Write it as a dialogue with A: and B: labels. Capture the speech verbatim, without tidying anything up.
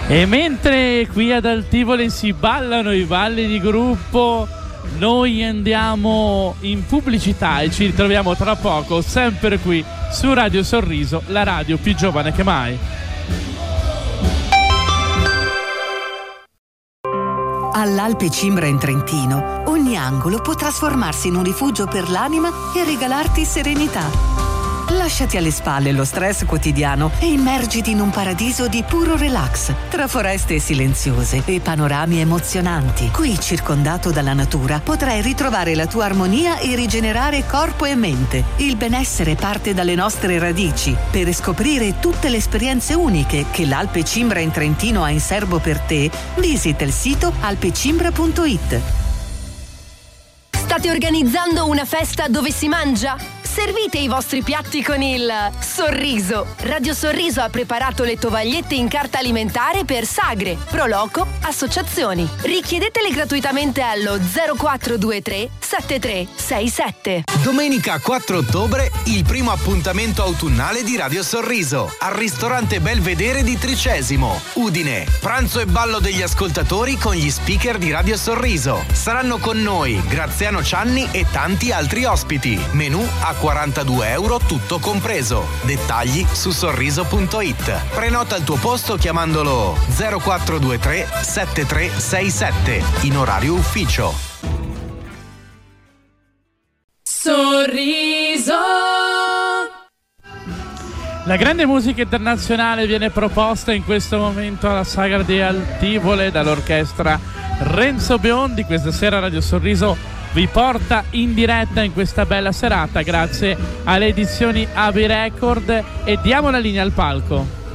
A: E mentre qui ad Altivole si ballano i balli di gruppo, noi andiamo in pubblicità e ci ritroviamo tra poco sempre qui su Radio Sorriso, la radio più giovane che mai.
B: All'Alpe Cimbra in Trentino, ogni angolo può trasformarsi in un rifugio per l'anima e regalarti serenità. Lasciati alle spalle lo stress quotidiano e immergiti in un paradiso di puro relax, tra foreste silenziose e panorami emozionanti. Qui, circondato dalla natura, potrai ritrovare la tua armonia e rigenerare corpo e mente. Il benessere parte dalle nostre radici. Per scoprire tutte le esperienze uniche che l'Alpe Cimbra in Trentino ha in serbo per te, visita il sito alpecimbra punto it.
C: State organizzando una festa dove si mangia? Servite i vostri piatti con il sorriso. Radio Sorriso ha preparato le tovagliette in carta alimentare per sagre, proloco, associazioni. Richiedetele gratuitamente allo zero quattro due tre sette tre sei sette.
D: Domenica quattro ottobre, il primo appuntamento autunnale di Radio Sorriso al ristorante Belvedere di Tricesimo, Udine. Pranzo e ballo degli ascoltatori con gli speaker di Radio Sorriso. Saranno con noi Graziano Cianni e tanti altri ospiti. Menù a quarantadue euro tutto compreso. Dettagli su sorriso punto it. Prenota il tuo posto chiamandolo zero quattro due tre sette tre sei sette in orario ufficio.
E: Sorriso.
A: La grande musica internazionale viene proposta in questo momento alla Sagra di Altivole dall'orchestra Renzo Biondi. Questa sera Radio Sorriso vi porta in diretta in questa bella serata grazie alle edizioni A B Record e diamo la linea al palco.